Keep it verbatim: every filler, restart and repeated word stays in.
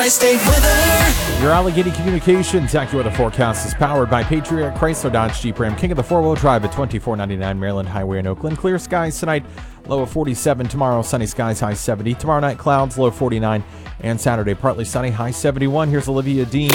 State weather. Your Allegheny Communications AccuWeather forecast is powered by Patriot Chrysler Dodge Jeep Ram King of the four-wheel drive at twenty-four ninety-nine Maryland Highway in Oakland. Clear skies tonight, low of forty-seven. Tomorrow, sunny skies, high seventy. Tomorrow night, clouds, low forty-nine. And Saturday, partly sunny, high seventy-one. Here's Olivia Dean.